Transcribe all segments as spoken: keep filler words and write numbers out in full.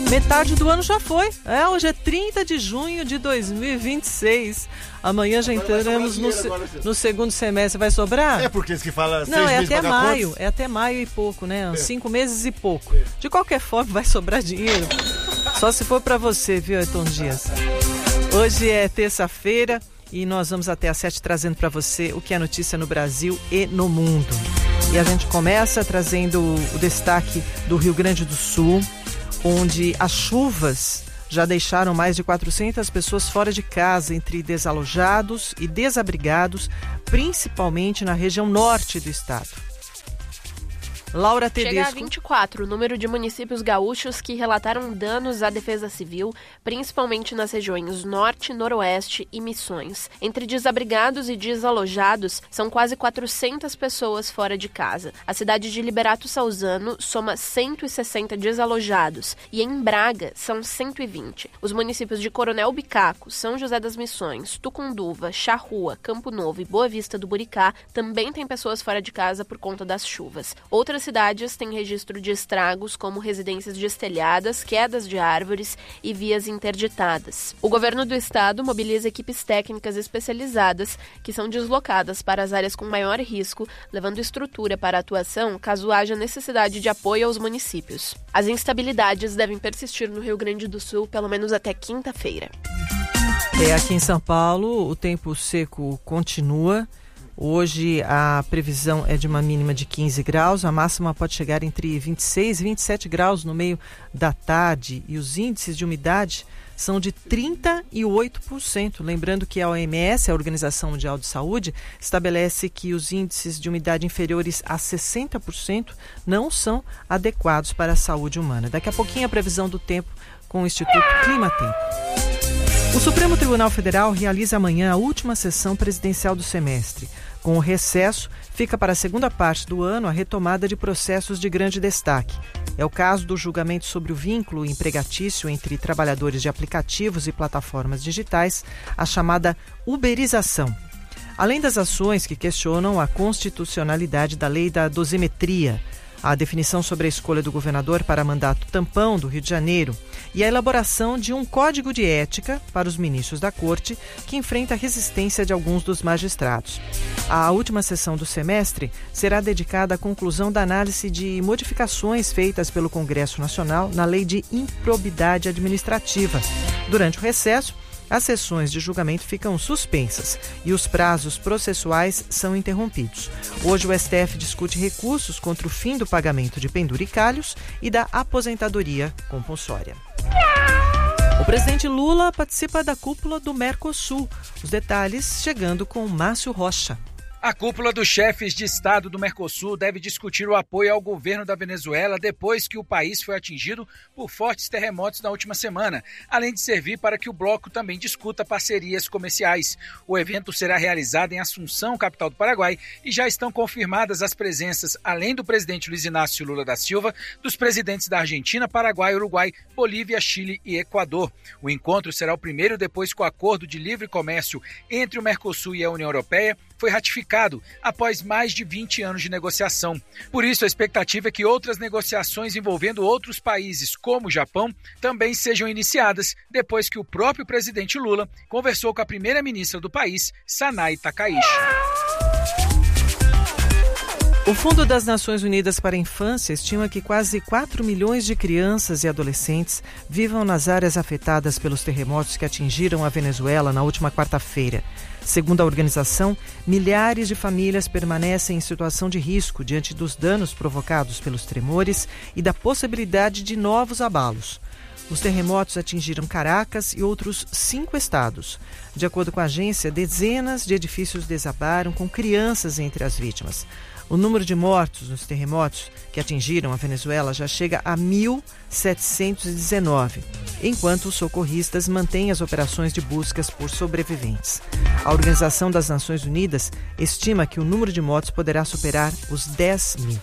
Metade do ano já foi. É, hoje é trinta de junho de dois mil e vinte e seis. Amanhã já entramos no, se, no segundo semestre. Vai sobrar? É porque que fala Não, seis é meses até pagar maio. contas. É até maio e pouco, né? Uns É. cinco meses e pouco. É. De qualquer forma, vai sobrar dinheiro. Só se for pra você, viu, Ayrton Dias? Hoje é terça-feira e nós vamos até às sete trazendo pra você o que é notícia no Brasil e no mundo. E a gente começa trazendo o destaque do Rio Grande do Sul, onde as chuvas já deixaram mais de quatrocentas pessoas fora de casa, entre desalojados e desabrigados, principalmente na região norte do estado. Laura Tedesco. Chega a vinte e quatro o número de municípios gaúchos que relataram danos à defesa civil, principalmente nas regiões Norte, Noroeste e Missões. Entre desabrigados e desalojados, são quase quatrocentas pessoas fora de casa. A cidade de Liberato Salzano soma cento e sessenta desalojados e em Braga são cento e vinte. Os municípios de Coronel Bicaco, São José das Missões, Tucunduva, Charrua, Campo Novo e Boa Vista do Buricá também têm pessoas fora de casa por conta das chuvas. Outras cidades têm registro de estragos, como residências destelhadas, quedas de árvores e vias interditadas. O governo do estado mobiliza equipes técnicas especializadas que são deslocadas para as áreas com maior risco, levando estrutura para a atuação caso haja necessidade de apoio aos municípios. As instabilidades devem persistir no Rio Grande do Sul pelo menos até quinta-feira. É, aqui em São Paulo, o tempo seco continua. Hoje a previsão é de uma mínima de quinze graus, a máxima pode chegar entre vinte e seis e vinte e sete graus no meio da tarde e os índices de umidade são de trinta e oito por cento. Lembrando que a O M S, a Organização Mundial de Saúde, estabelece que os índices de umidade inferiores a sessenta por cento não são adequados para a saúde humana. Daqui a pouquinho a previsão do tempo com o Instituto Climatempo. O Supremo Tribunal Federal realiza amanhã a última sessão presidencial do semestre. Com o recesso, fica para a segunda parte do ano a retomada de processos de grande destaque. É o caso do julgamento sobre o vínculo empregatício entre trabalhadores de aplicativos e plataformas digitais, a chamada uberização. Além das ações que questionam a constitucionalidade da lei da dosimetria, a definição sobre a escolha do governador para mandato tampão do Rio de Janeiro e a elaboração de um código de ética para os ministros da Corte, que enfrenta a resistência de alguns dos magistrados. A última sessão do semestre será dedicada à conclusão da análise de modificações feitas pelo Congresso Nacional na Lei de Improbidade Administrativa. Durante o recesso, as sessões de julgamento ficam suspensas e os prazos processuais são interrompidos. Hoje o S T F discute recursos contra o fim do pagamento de penduricalhos e da aposentadoria compulsória. O presidente Lula participa da cúpula do Mercosul. Os detalhes chegando com Márcio Rocha. A cúpula dos chefes de Estado do Mercosul deve discutir o apoio ao governo da Venezuela depois que o país foi atingido por fortes terremotos na última semana, além de servir para que o bloco também discuta parcerias comerciais. O evento será realizado em Assunção, capital do Paraguai, e já estão confirmadas as presenças, além do presidente Luiz Inácio Lula da Silva, dos presidentes da Argentina, Paraguai, Uruguai, Bolívia, Chile e Equador. O encontro será o primeiro depois que o acordo de livre comércio entre o Mercosul e a União Europeia foi ratificado após mais de vinte anos de negociação. Por isso, a expectativa é que outras negociações envolvendo outros países, como o Japão, também sejam iniciadas depois que o próprio presidente Lula conversou com a primeira-ministra do país, Sanay Takaichi. O Fundo das Nações Unidas para a Infância estima que quase quatro milhões de crianças e adolescentes vivam nas áreas afetadas pelos terremotos que atingiram a Venezuela na última quarta-feira. Segundo a organização, milhares de famílias permanecem em situação de risco diante dos danos provocados pelos tremores e da possibilidade de novos abalos. Os terremotos atingiram Caracas e outros cinco estados. De acordo com a agência, dezenas de edifícios desabaram com crianças entre as vítimas. O número de mortos nos terremotos que atingiram a Venezuela já chega a mil setecentos e dezenove, enquanto os socorristas mantêm as operações de buscas por sobreviventes. A Organização das Nações Unidas estima que o número de mortos poderá superar os dez mil.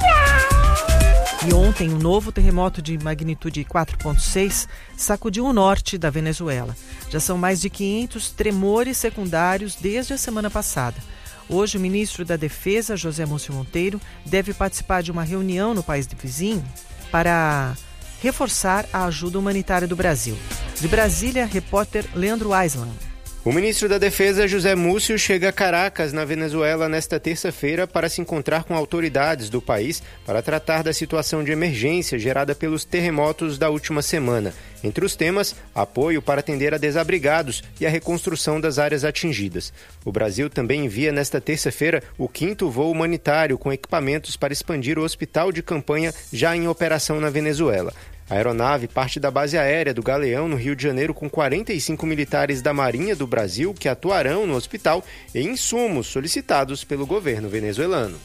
E ontem, um novo terremoto de magnitude quatro ponto seis sacudiu o norte da Venezuela. Já são mais de quinhentos tremores secundários desde a semana passada. Hoje, o ministro da Defesa, José Múcio Monteiro, deve participar de uma reunião no país vizinho para reforçar a ajuda humanitária do Brasil. De Brasília, repórter Leandro Aislan. O ministro da Defesa, José Múcio, chega a Caracas, na Venezuela, nesta terça-feira para se encontrar com autoridades do país para tratar da situação de emergência gerada pelos terremotos da última semana. Entre os temas, apoio para atender a desabrigados e a reconstrução das áreas atingidas. O Brasil também envia nesta terça-feira o quinto voo humanitário com equipamentos para expandir o hospital de campanha já em operação na Venezuela. A aeronave parte da base aérea do Galeão, no Rio de Janeiro, com quarenta e cinco militares da Marinha do Brasil que atuarão no hospital e insumos solicitados pelo governo venezuelano.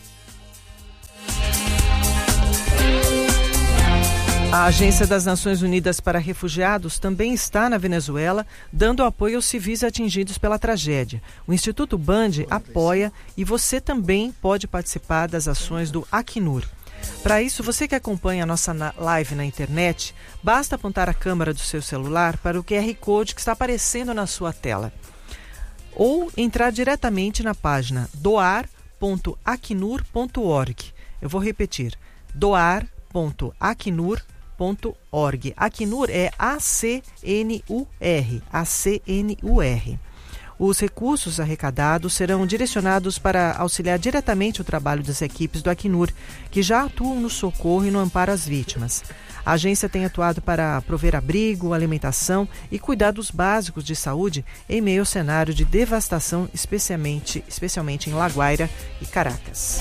A Agência das Nações Unidas para Refugiados também está na Venezuela, dando apoio aos civis atingidos pela tragédia. O Instituto Band apoia e você também pode participar das ações do Acnur. Para isso, você que acompanha a nossa live na internet, basta apontar a câmera do seu celular para o Q R Code que está aparecendo na sua tela. Ou entrar diretamente na página doar ponto acnur ponto org. Eu vou repetir, doar ponto acnur ponto org. Acnur é A C N U R, A C N U R. Os recursos arrecadados serão direcionados para auxiliar diretamente o trabalho das equipes do Acnur, que já atuam no socorro e no amparo às vítimas. A agência tem atuado para prover abrigo, alimentação e cuidados básicos de saúde em meio ao cenário de devastação, especialmente, especialmente em La Guaira e Caracas.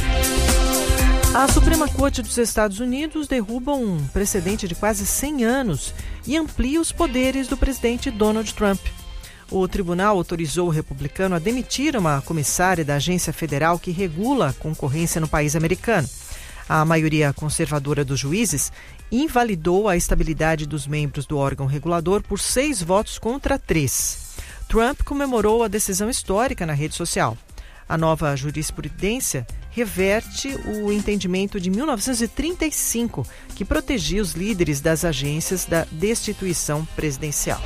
A Suprema Corte dos Estados Unidos derruba um precedente de quase cem anos e amplia os poderes do presidente Donald Trump. O tribunal autorizou o republicano a demitir uma comissária da agência federal que regula a concorrência no país americano. A maioria conservadora dos juízes invalidou a estabilidade dos membros do órgão regulador por seis votos contra três. Trump comemorou a decisão histórica na rede social. A nova jurisprudência reverte o entendimento de mil novecentos e trinta e cinco, que protegia os líderes das agências da destituição presidencial.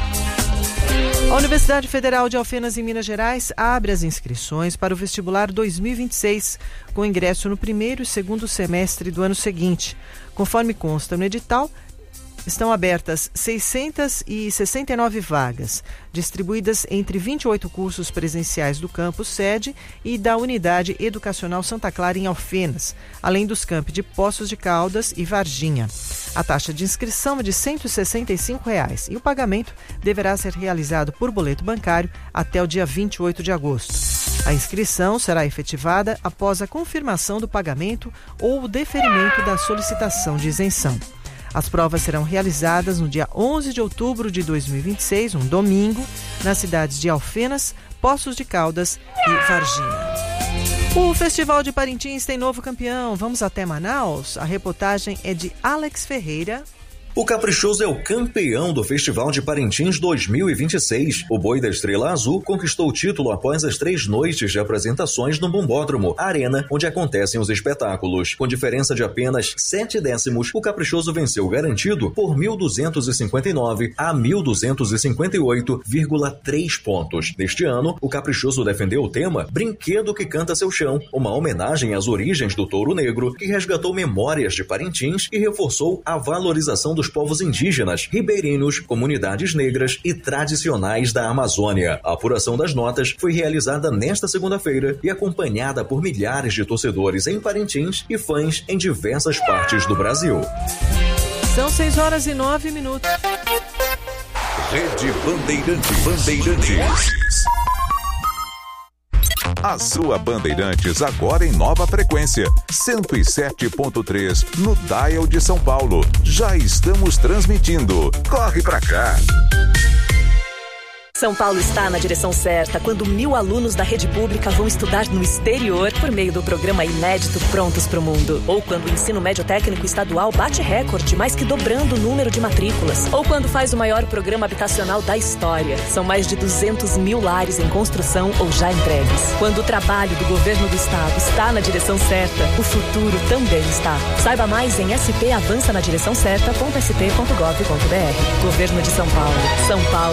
A Universidade Federal de Alfenas, em Minas Gerais, abre as inscrições para o vestibular dois mil e vinte e seis, com ingresso no primeiro e segundo semestre do ano seguinte. Conforme consta no edital, estão abertas seiscentas e sessenta e nove vagas, distribuídas entre vinte e oito cursos presenciais do campus sede e da Unidade Educacional Santa Clara em Alfenas, além dos campi de Poços de Caldas e Varginha. A taxa de inscrição é de cento e sessenta e cinco reais e o pagamento deverá ser realizado por boleto bancário até o dia vinte e oito de agosto. A inscrição será efetivada após a confirmação do pagamento ou o deferimento da solicitação de isenção. As provas serão realizadas no dia onze de outubro de dois mil e vinte e seis, um domingo, nas cidades de Alfenas, Poços de Caldas e Varginha. O Festival de Parintins tem novo campeão. Vamos até Manaus? A reportagem é de Alex Ferreira. O Caprichoso é o campeão do Festival de Parintins dois mil e vinte e seis. O Boi da Estrela Azul conquistou o título após as três noites de apresentações no Bombódromo, a arena onde acontecem os espetáculos. Com diferença de apenas sete décimos, o Caprichoso venceu garantido por mil duzentos e cinquenta e nove a mil duzentos e cinquenta e oito vírgula três pontos. Neste ano, o Caprichoso defendeu o tema Brinquedo que Canta Seu Chão, uma homenagem às origens do touro negro, que resgatou memórias de Parintins e reforçou a valorização do dos povos indígenas, ribeirinhos, comunidades negras e tradicionais da Amazônia. A apuração das notas foi realizada nesta segunda-feira e acompanhada por milhares de torcedores em Parintins e fãs em diversas partes do Brasil. São seis horas e nove minutos. Rede Bandeirantes. Bandeirantes. A sua Bandeirantes agora em nova frequência, cento e sete ponto três no Dial de São Paulo. Já estamos transmitindo. Corre pra cá! São Paulo está na direção certa quando mil alunos da rede pública vão estudar no exterior por meio do programa inédito Prontos para o Mundo. Ou quando o ensino médio técnico estadual bate recorde, mais que dobrando o número de matrículas. Ou quando faz o maior programa habitacional da história. São mais de duzentos mil lares em construção ou já entregues. Quando o trabalho do governo do estado está na direção certa, o futuro também está. Saiba mais em s p avança na direção certa ponto s p ponto gov ponto b r. Governo de São Paulo. São Paulo